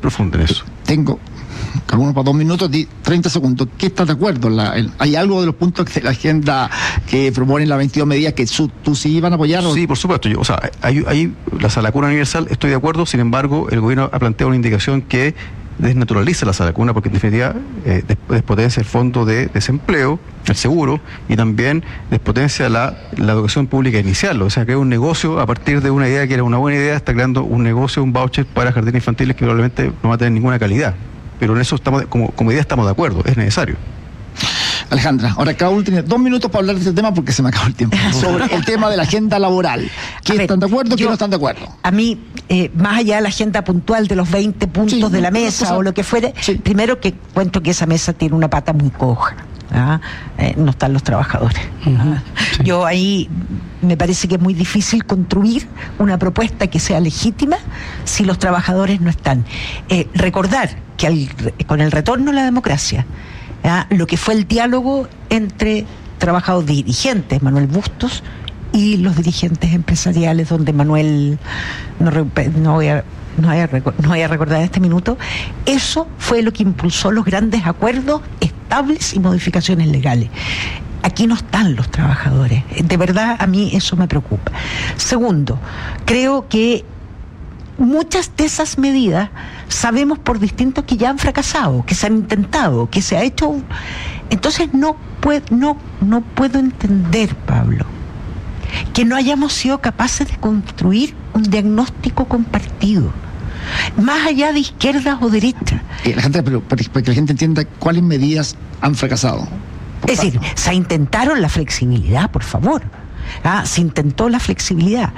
profunda en eso. Tengo algunos para 2 minutos, 30 segundos. ¿Qué estás de acuerdo? ¿Hay algo de los puntos de la agenda que proponen las 22 medidas que tú sí van a apoyar? Sí, por supuesto. Hay la Sala Cuna Universal, estoy de acuerdo. Sin embargo, el gobierno ha planteado una indicación que desnaturaliza la Sala Cuna, porque en definitiva despotencia el fondo de desempleo, el seguro, y también despotencia la educación pública inicial. O sea, crea un negocio a partir de una idea que era una buena idea, está creando un negocio, un voucher para jardines infantiles que probablemente no va a tener ninguna calidad. Pero en eso estamos, como idea estamos de acuerdo, es necesario. Alejandra, ahora cada uno tiene 2 minutos para hablar de este tema porque se me acabó el tiempo. Sobre el tema de la agenda laboral. ¿Quién están de acuerdo? ¿Quién no están de acuerdo? A mí, más allá de la agenda puntual de los 20 puntos de la mesa o lo que fuere, primero que encuentro que esa mesa tiene una pata muy coja. No están los trabajadores. Yo ahí me parece que es muy difícil construir una propuesta que sea legítima si los trabajadores no están. Recordar que con el retorno a la democracia, lo que fue el diálogo entre trabajadores dirigentes, Manuel Bustos, y los dirigentes empresariales, donde Manuel, no voy a recordar en este minuto, eso fue lo que impulsó los grandes acuerdos estables y modificaciones legales. Aquí no están los trabajadores. De verdad, a mí eso me preocupa. Segundo, creo que muchas de esas medidas sabemos por distintos que ya han fracasado, que se han intentado, que se ha hecho. Entonces no puedo entender, Pablo, que no hayamos sido capaces de construir un diagnóstico compartido, más allá de izquierdas o derechas. La gente, pero para que la gente entienda cuáles medidas han fracasado. Es decir, se intentaron la flexibilidad, por favor. Se intentó la flexibilidad.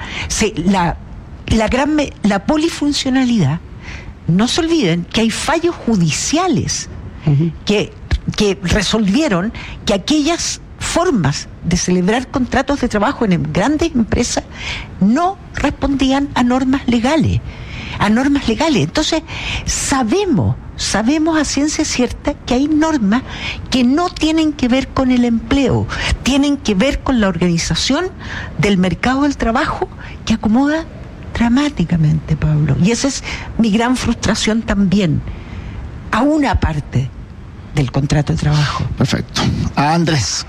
La polifuncionalidad. No se olviden que hay fallos judiciales que resolvieron que aquellas formas de celebrar contratos de trabajo en grandes empresas no respondían a normas legales. Entonces, sabemos a ciencia cierta que hay normas que no tienen que ver con el empleo, tienen que ver con la organización del mercado del trabajo, que acomoda dramáticamente, Pablo. Y esa es mi gran frustración también, a una parte del contrato de trabajo. Perfecto. Andrés.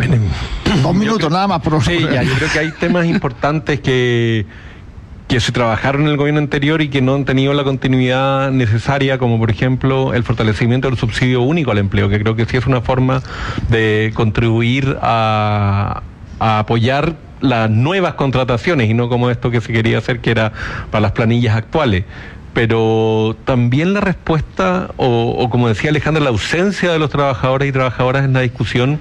2 minutos nada más. Yo creo que hay temas importantes que se trabajaron en el gobierno anterior y que no han tenido la continuidad necesaria, como por ejemplo el fortalecimiento del subsidio único al empleo, que creo que sí es una forma de contribuir a apoyar las nuevas contrataciones y no como esto que se quería hacer, que era para las planillas actuales. Pero también la respuesta, o como decía Alejandra, la ausencia de los trabajadores y trabajadoras en la discusión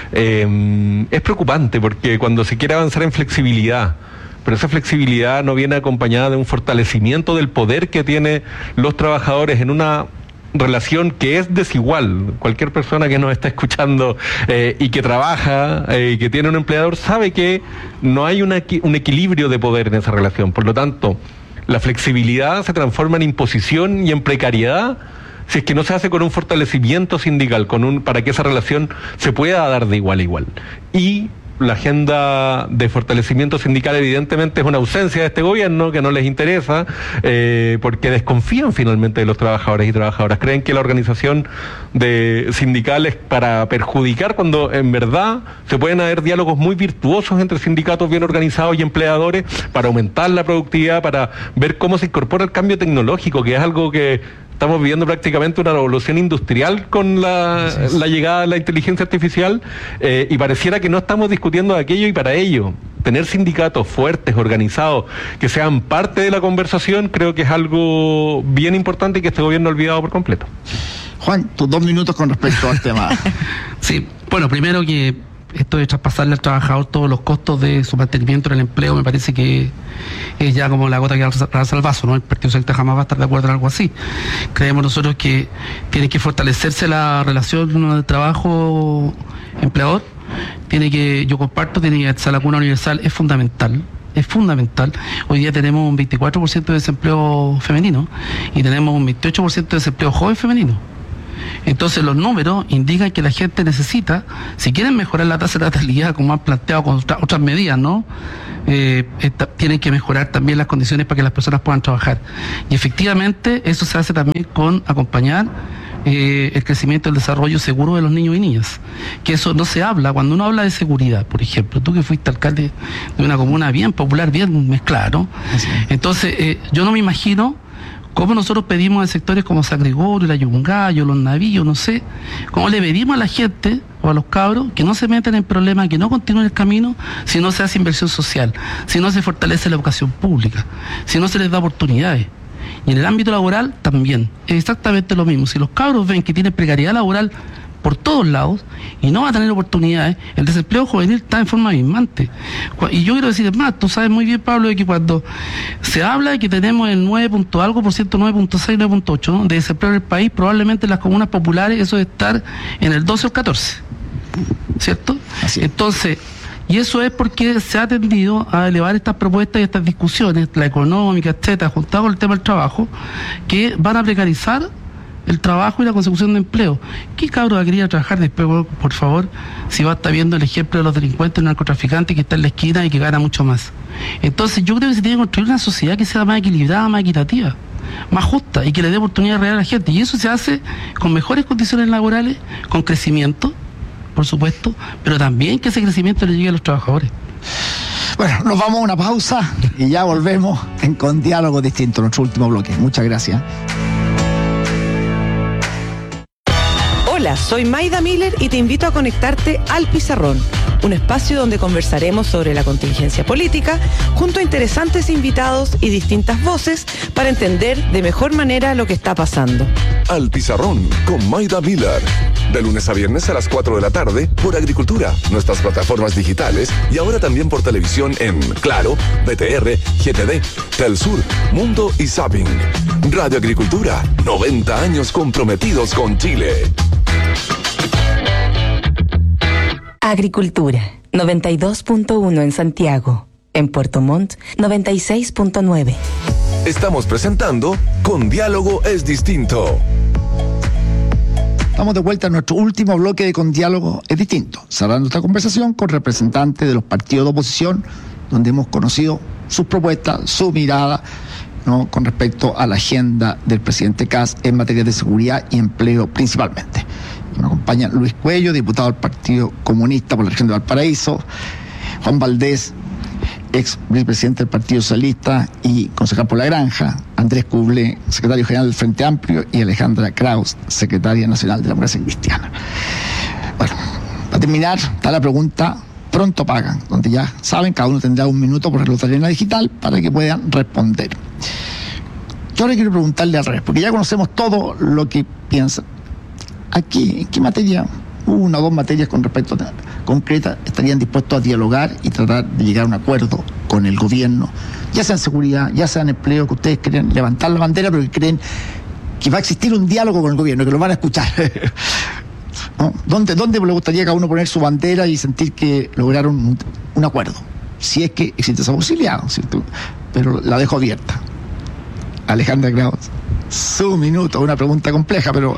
es preocupante, porque cuando se quiere avanzar en flexibilidad, pero esa flexibilidad no viene acompañada de un fortalecimiento del poder que tienen los trabajadores en una relación que es desigual. Cualquier persona que nos está escuchando y que trabaja y que tiene un empleador sabe que no hay un equilibrio de poder en esa relación. Por lo tanto, la flexibilidad se transforma en imposición y en precariedad si es que no se hace con un fortalecimiento sindical, para que esa relación se pueda dar de igual a igual. Y la agenda de fortalecimiento sindical evidentemente es una ausencia de este gobierno, que no les interesa, porque desconfían finalmente de los trabajadores y trabajadoras. Creen que la organización de sindicales para perjudicar, cuando en verdad se pueden haber diálogos muy virtuosos entre sindicatos bien organizados y empleadores para aumentar la productividad, para ver cómo se incorpora el cambio tecnológico, que es algo que estamos viviendo prácticamente una revolución industrial con la llegada de la inteligencia artificial, y pareciera que no estamos discutiendo de aquello, y para ello tener sindicatos fuertes, organizados, que sean parte de la conversación, creo que es algo bien importante y que este gobierno ha olvidado por completo. Juan, tus 2 minutos con respecto al tema. Sí, bueno, primero que esto de traspasarle al trabajador todos los costos de su mantenimiento en el empleo me parece que es ya como la gota que arrasa el vaso, ¿no? El Partido Socialista jamás va a estar de acuerdo en algo así. Creemos nosotros que tiene que fortalecerse la relación de trabajo-empleador. Yo comparto, tiene que ser la cuna universal, es fundamental. Hoy día tenemos un 24% de desempleo femenino y tenemos un 28% de desempleo joven femenino. Entonces los números indican que la gente necesita, si quieren mejorar la tasa de natalidad, como han planteado con otras medidas, ¿no? Tienen que mejorar también las condiciones para que las personas puedan trabajar. Y efectivamente eso se hace también con acompañar el crecimiento y el desarrollo seguro de los niños y niñas. Que eso no se habla, cuando uno habla de seguridad, por ejemplo, tú que fuiste alcalde de una comuna bien popular, bien mezclada, ¿no? Entonces, yo no me imagino cómo nosotros pedimos en sectores como San Gregorio, la Yungayo, los Navillos, no sé, cómo le pedimos a la gente o a los cabros que no se metan en problemas, que no continúen el camino si no se hace inversión social, si no se fortalece la educación pública, si no se les da oportunidades. Y en el ámbito laboral también, es exactamente lo mismo. Si los cabros ven que tienen precariedad laboral por todos lados y no va a tener oportunidades, el desempleo juvenil está en forma alarmante. Y yo quiero decir más, tú sabes muy bien, Pablo, de que cuando se habla de que tenemos el 9 algo por ciento, 9.6, 9.8, ¿no?, de desempleo en el país, probablemente en las comunas populares eso debe estar en el 12 o el 14, ¿cierto? Entonces, y eso es porque se ha tendido a elevar estas propuestas y estas discusiones, la económica, etcétera, juntado con el tema del trabajo, que van a precarizar el trabajo y la consecución de empleo. ¿Qué cabro va a querer trabajar después, por favor, si va a estar viendo el ejemplo de los delincuentes, narcotraficantes que está en la esquina y que gana mucho más? Entonces yo creo que se tiene que construir una sociedad que sea más equilibrada, más equitativa, más justa y que le dé oportunidad real a la gente. Y eso se hace con mejores condiciones laborales, con crecimiento, por supuesto, pero también que ese crecimiento le llegue a los trabajadores. Bueno, nos vamos a una pausa y ya volvemos con Diálogo Distinto, nuestro último bloque. Muchas gracias. Hola, soy Maida Miller y te invito a conectarte al Pizarrón, un espacio donde conversaremos sobre la contingencia política junto a interesantes invitados y distintas voces para entender de mejor manera lo que está pasando. Al Pizarrón con Maida Miller, de lunes a viernes a las 4 de la tarde por Agricultura, nuestras plataformas digitales y ahora también por televisión en Claro, BTR, GTD, Telsur, Mundo y Zapping. Radio Agricultura, 90 años comprometidos con Chile. Agricultura, 92.1 en Santiago. En Puerto Montt, 96.9. Estamos presentando Con Diálogo es Distinto. Estamos de vuelta en nuestro último bloque de Con Diálogo es Distinto, cerrando esta conversación con representantes de los partidos de oposición, donde hemos conocido sus propuestas, su mirada, ¿no?, con respecto a la agenda del presidente Kast en materia de seguridad y empleo principalmente. Nos acompaña Luis Cuello, diputado del Partido Comunista por la región de Valparaíso, Juan Valdés, ex vicepresidente del Partido Socialista y concejal por La Granja, Andrés Cublé, secretario general del Frente Amplio, y Alejandra Kraus, secretaria nacional de la Democracia Cristiana. Bueno, para terminar, está la pregunta Pronto Pagan, donde ya saben, cada uno tendrá un minuto por reloj de arena digital para que puedan responder. Yo ahora quiero preguntarle al revés, porque ya conocemos todo lo que piensan. Aquí, ¿en qué materia, una o dos materias con respecto a concretas, estarían dispuestos a dialogar y tratar de llegar a un acuerdo con el gobierno, ya sea en seguridad, ya sea en empleo, que ustedes creen levantar la bandera, pero que creen que va a existir un diálogo con el gobierno, que lo van a escuchar? ¿No? ¿Dónde le gustaría a cada uno poner su bandera y sentir que lograron un acuerdo? Si es que existe esa posibilidad, ¿cierto? Pero la dejo abierta. Alejandra Kraus, su minuto, una pregunta compleja, pero...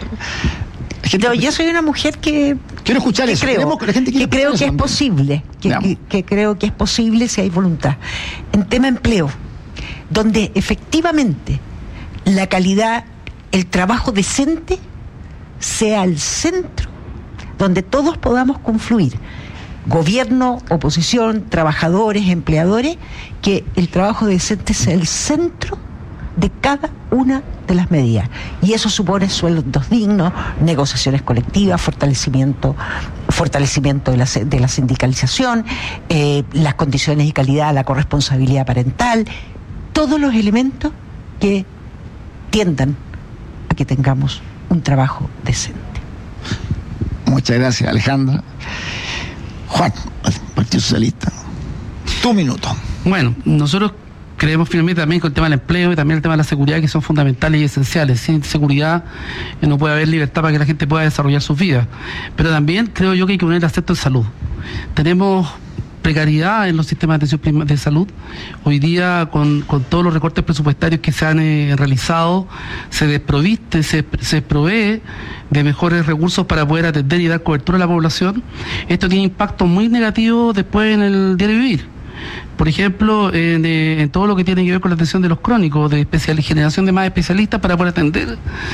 Yo soy una mujer que quiero escuchar eso. Creo que es posible, que creo que es posible si hay voluntad. En tema empleo, donde efectivamente la calidad, el trabajo decente sea el centro, donde todos podamos confluir, gobierno, oposición, trabajadores, empleadores, que el trabajo decente sea el centro de cada una de las medidas. Y eso supone sueldos dignos, negociaciones colectivas, fortalecimiento de la sindicalización, las condiciones y calidad, la corresponsabilidad parental, todos los elementos que tiendan a que tengamos un trabajo decente. Muchas gracias, Alejandra. Juan, Partido Socialista, tu minuto. Bueno, nosotros creemos finalmente también con el tema del empleo y también el tema de la seguridad, que son fundamentales y esenciales. Sin seguridad no puede haber libertad para que la gente pueda desarrollar sus vidas. Pero también creo yo que hay que poner el acento en salud. Tenemos precariedad en los sistemas de atención de salud. Hoy día, con todos los recortes presupuestarios que se han realizado, se provee de mejores recursos para poder atender y dar cobertura a la población. Esto tiene impacto muy negativo después en el diario vivir. Por ejemplo, en todo lo que tiene que ver con la atención de los crónicos, de generación de más especialistas para poder atender